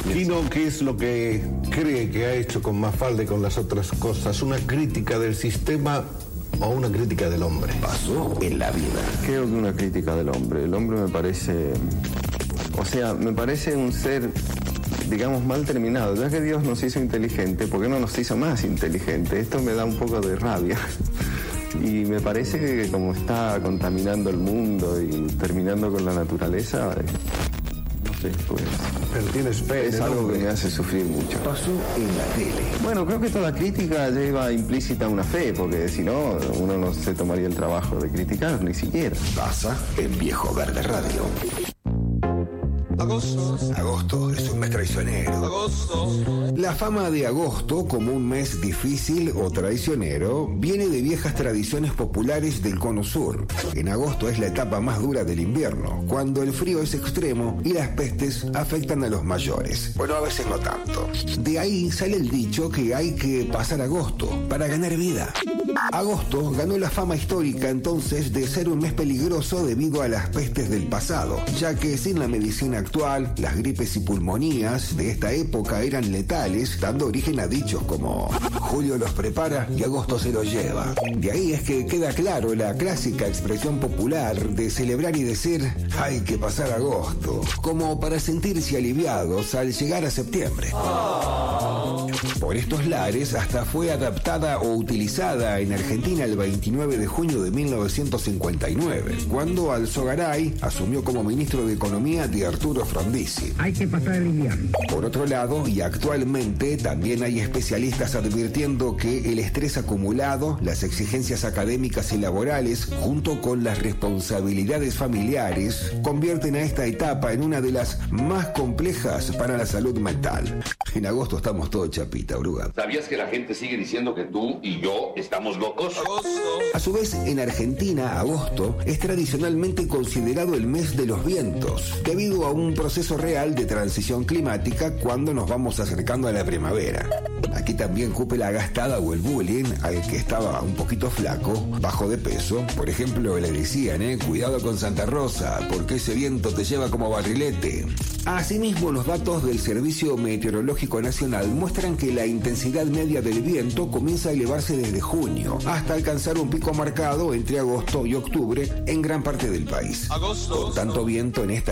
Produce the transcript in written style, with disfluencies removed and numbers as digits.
Quino, ¿qué es lo que cree que ha hecho con Mafalda y con las otras cosas? ¿Una crítica del sistema o una crítica del hombre? Pasó en la vida. Creo que una crítica del hombre. El hombre me parece un ser, digamos, mal terminado. Ya que Dios nos hizo inteligente, ¿por qué no nos hizo más inteligente? Esto me da un poco de rabia. Y me parece que como está contaminando el mundo y terminando con la naturaleza, no sé, pues... Pero tienes fe. Es algo que me hace sufrir mucho. Pasó en la tele. Bueno, creo que toda crítica lleva implícita una fe, porque si no, uno no se tomaría el trabajo de criticar, ni siquiera. Pasa en Viejo Verde Radio. Agosto es un mes traicionero. La fama de agosto como un mes difícil o traicionero viene de viejas tradiciones populares del Cono Sur. En agosto es la etapa más dura del invierno, cuando el frío es extremo y las pestes afectan a los mayores. Bueno, a veces no tanto. De ahí sale el dicho que hay que pasar agosto para ganar vida. Agosto ganó la fama histórica entonces de ser un mes peligroso debido a las pestes del pasado, ya que sin la medicina actual, las gripes y pulmonías de esta época eran letales, dando origen a dichos como julio los prepara y agosto se los lleva. De ahí es que queda claro la clásica expresión popular de celebrar y decir hay que pasar agosto, como para sentirse aliviados al llegar a septiembre. Por estos lares hasta fue adaptada o utilizada en Argentina el 29 de junio de 1959, cuando Alzogaray asumió como ministro de Economía de Arturo Frondizi. Hay que pasar el invierno. Por otro lado, y actualmente también hay especialistas advirtiendo que el estrés acumulado, las exigencias académicas y laborales, junto con las responsabilidades familiares, convierten a esta etapa en una de las más complejas para la salud mental. En agosto estamos todos chapita, oruga. ¿Sabías que la gente sigue diciendo que tú y yo estamos locos? A su vez, en Argentina, agosto es tradicionalmente considerado el mes de los vientos, debido a un proceso real de transición climática cuando nos vamos acercando a la primavera. Aquí también cupe la gastada o el bullying al que estaba un poquito flaco, bajo de peso. Por ejemplo, le decían, cuidado con Santa Rosa, porque ese viento te lleva como barrilete. Asimismo, los datos del Servicio Meteorológico Nacional muestran que la intensidad media del viento comienza a elevarse desde junio, hasta alcanzar un pico marcado entre agosto y octubre en gran parte del país. Con tanto viento en esta